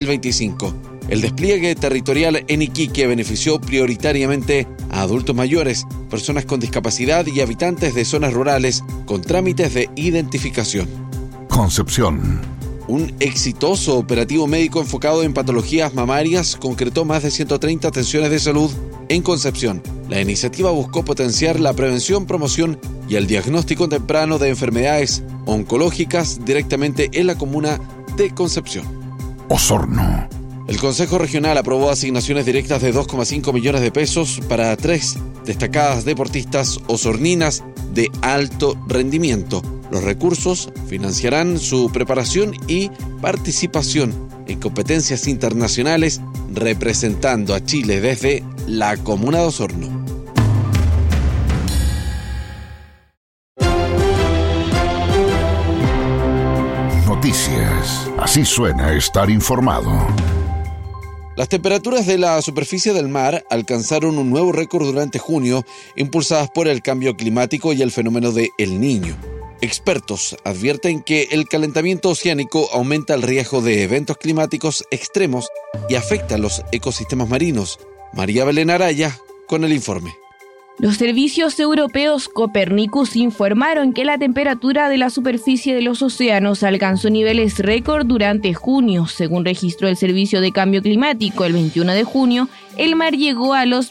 2025. El despliegue territorial en Iquique benefició prioritariamente a adultos mayores, personas con discapacidad y habitantes de zonas rurales con trámites de identificación. Concepción. Un exitoso operativo médico enfocado en patologías mamarias concretó más de 130 atenciones de salud en Concepción. La iniciativa buscó potenciar la prevención, promoción y el diagnóstico temprano de enfermedades oncológicas directamente en la comuna de Concepción. Osorno. El Consejo Regional aprobó asignaciones directas de 2,5 millones de pesos para 3 destacadas deportistas osorninas de alto rendimiento. Los recursos financiarán su preparación y participación en competencias internacionales representando a Chile desde la comuna de Osorno. Noticias. Así suena estar informado. Las temperaturas de la superficie del mar alcanzaron un nuevo récord durante junio, impulsadas por el cambio climático y el fenómeno de El Niño. Expertos advierten que el calentamiento oceánico aumenta el riesgo de eventos climáticos extremos y afecta a los ecosistemas marinos. María Belén Araya con el informe. Los servicios europeos Copernicus informaron que la temperatura de la superficie de los océanos alcanzó niveles récord durante junio. Según registró el Servicio de Cambio Climático, el 21 de junio, el mar llegó a los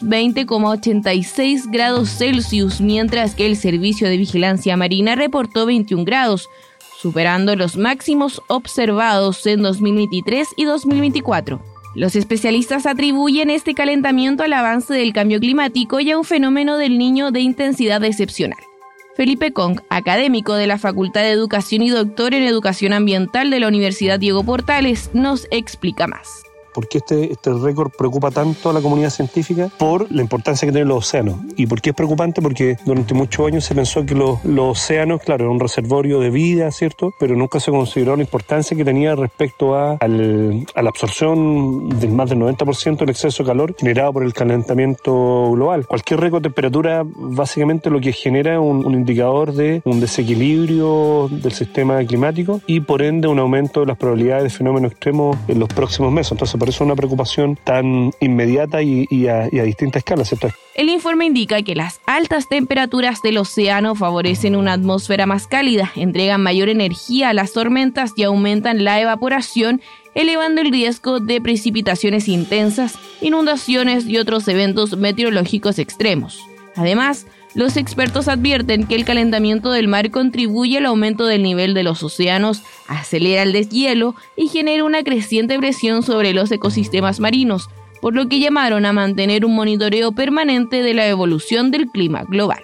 20,86 grados Celsius, mientras que el Servicio de Vigilancia Marina reportó 21 grados, superando los máximos observados en 2023 y 2024. Los especialistas atribuyen este calentamiento al avance del cambio climático y a un fenómeno del Niño de intensidad excepcional. Felipe Kong, académico de la Facultad de Educación y doctor en Educación Ambiental de la Universidad Diego Portales, nos explica más. ¿Por qué este récord preocupa tanto a la comunidad científica? Por la importancia que tienen los océanos. ¿Y por qué es preocupante? Porque durante muchos años se pensó que los océanos, claro, eran un reservorio de vida, ¿cierto? Pero nunca se consideró la importancia que tenía respecto a la absorción de más del 90% del exceso de calor generado por el calentamiento global. Cualquier récord de temperatura básicamente lo que genera es un indicador de un desequilibrio del sistema climático y por ende un aumento de las probabilidades de fenómenos extremos en los próximos meses. Entonces, por eso es una preocupación tan inmediata y a distinta escala, ¿cierto? El informe indica que las altas temperaturas del océano favorecen una atmósfera más cálida, entregan mayor energía a las tormentas y aumentan la evaporación, elevando el riesgo de precipitaciones intensas, inundaciones y otros eventos meteorológicos extremos. Además, los expertos advierten que el calentamiento del mar contribuye al aumento del nivel de los océanos, acelera el deshielo y genera una creciente presión sobre los ecosistemas marinos, por lo que llamaron a mantener un monitoreo permanente de la evolución del clima global.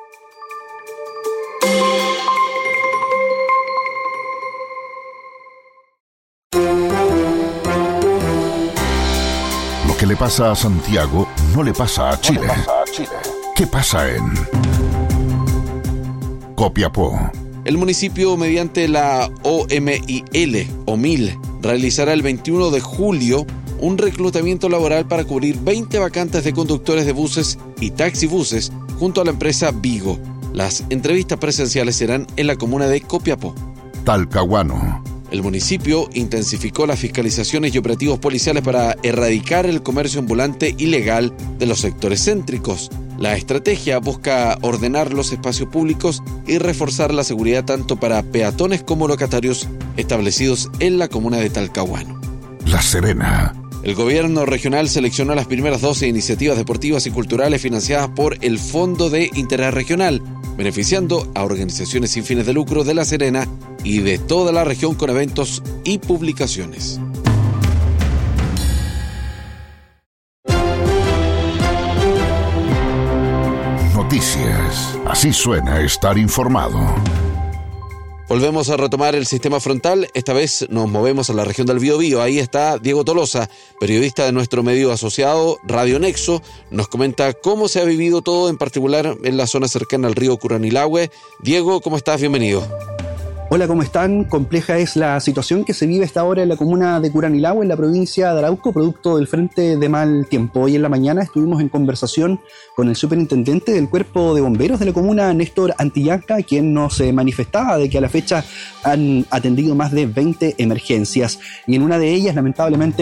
Lo que le pasa a Santiago no le pasa a Chile. ¿Qué pasa en Copiapó? El municipio, mediante la OMIL, realizará el 21 de julio un reclutamiento laboral para cubrir 20 vacantes de conductores de buses y taxibuses junto a la empresa Vigo. Las entrevistas presenciales serán en la comuna de Copiapó. Talcahuano. El municipio intensificó las fiscalizaciones y operativos policiales para erradicar el comercio ambulante ilegal de los sectores céntricos. La estrategia busca ordenar los espacios públicos y reforzar la seguridad tanto para peatones como locatarios establecidos en la comuna de Talcahuano. La Serena. El gobierno regional seleccionó las primeras 12 iniciativas deportivas y culturales financiadas por el Fondo de Interés Regional, beneficiando a organizaciones sin fines de lucro de La Serena y de toda la región con eventos y publicaciones. Noticias. Así suena estar informado. Volvemos a retomar el sistema frontal. Esta vez nos movemos a la región del Biobío. Ahí está Diego Tolosa, periodista de nuestro medio asociado Radio Nexo. Nos comenta cómo se ha vivido todo, en particular en la zona cercana al río Curanilahue. Diego, ¿cómo estás? Bienvenido. Hola, ¿cómo están? Compleja es la situación que se vive esta hora en la comuna de Curanilahue, en la provincia de Arauco, producto del frente de mal tiempo. Hoy en la mañana estuvimos en conversación con el superintendente del Cuerpo de Bomberos de la comuna, Néstor Antillanca, quien nos manifestaba de que a la fecha han atendido más de 20 emergencias. Y en una de ellas, lamentablemente,